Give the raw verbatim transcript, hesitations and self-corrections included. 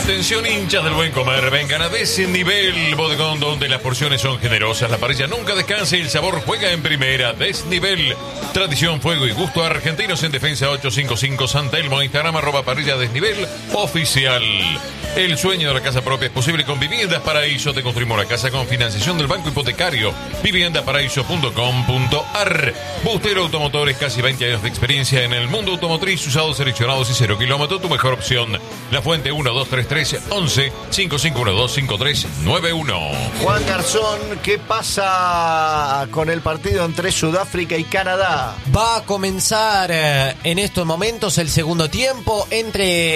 Atención, hinchas del buen comer, vengan a Desnivel Bodegón, donde las porciones son generosas, la parrilla nunca descansa y el sabor juega en primera. Desnivel, tradición, fuego y gusto argentinos en Defensa ochocientos cincuenta y cinco San Telmo, Instagram arroba parrilla Desnivel oficial. El sueño de la casa propia es posible con Viviendas Paraíso. Te construimos la casa con financiación del Banco Hipotecario. vivienda paraíso punto com punto ar. Bustero Automotores, casi veinte años de experiencia en el mundo automotriz, usados, seleccionados y cero kilómetros. Tu mejor opción. La Fuente uno dos tres tres once cinco cinco uno dos cinco tres nueve uno. Juan Garzón, ¿qué pasa con el partido entre Sudáfrica y Canadá? Va a comenzar eh, en estos momentos el segundo tiempo entre